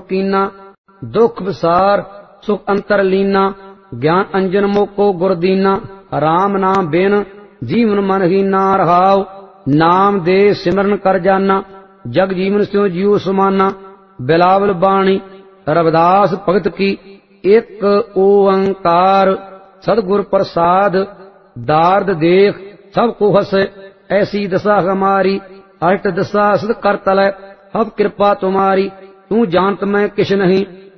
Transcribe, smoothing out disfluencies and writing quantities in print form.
कीना, दुख विसार सुख अंतर लीना, ज्ञान अंजन मोको गुर दीना, राम नाम बिन जीवन मन हीना, रहाव नाम दे सिमरन कर जाना, जग जीवन स्यों जीव समाना, बिलावल बाणी रविदास भगत की, एक ओंकार सदगुर प्रसाद, दार्द देख सब को हसे, ऐसी दशा हमारी, अष्ट दशा सद कर तलै, अब कृपा तुम्हारी, तू जानत मैं किश नहीं,